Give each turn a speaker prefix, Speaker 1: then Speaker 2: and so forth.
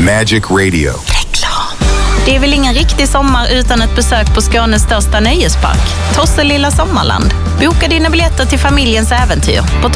Speaker 1: Magic Radio.
Speaker 2: Reklam. Det är väl ingen riktig sommar utan ett besök på Skånes största nöjespark, Tosselilla Sommarland. Boka dina biljetter till familjens äventyr på